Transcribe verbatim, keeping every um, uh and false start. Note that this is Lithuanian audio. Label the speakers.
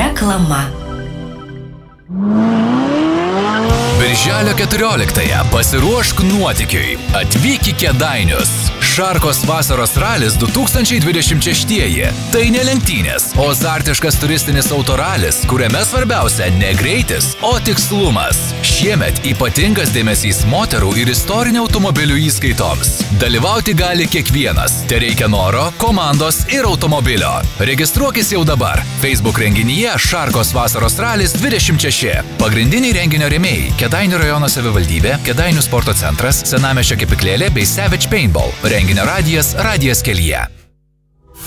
Speaker 1: Reklama.
Speaker 2: Birželio keturioliktąją pasiruošk nuotykiui. Atvyk į Kėdainius. Šarkos vasaros ralis du tūkstančiai dvidešimt šeštieji. Tai ne lenktynės, o azartiškas turistinis autoralis, kuriame svarbiausia ne greitis, o tikslumas. Šiemet ypatingas dėmesys moterų ir istorinių automobilių įskaitoms. Dalyvauti gali kiekvienas. Tereikia noro, komandos ir automobilio. Registruokis jau dabar. Facebook renginyje Šarkos vasaros ralis dvidešimt šeši. Pagrindiniai renginio rėmėjai – Kėdainių rajono savivaldybė, Kėdainių sporto centras, Senamiesčio kepyklėlė bei Savage Paintball. Renginio radijas Radijas kelyje.